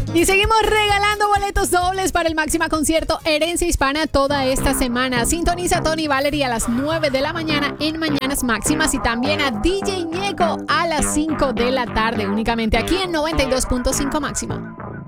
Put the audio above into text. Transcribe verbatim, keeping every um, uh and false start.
Y seguimos regalando boletos dobles para el Máxima Concierto Herencia Hispana toda esta semana. Sintoniza a Tony Valery a las nueve de la mañana en Mañanas Máximas y también a D J Ñeco a las cinco de la tarde, únicamente aquí en noventa y dos punto cinco Máxima.